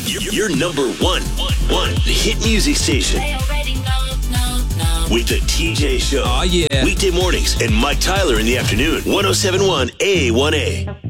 Your number one the hit music station. With the TJ Show. Oh, yeah. Weekday mornings and Mike Tyler in the afternoon. 1071 A1A.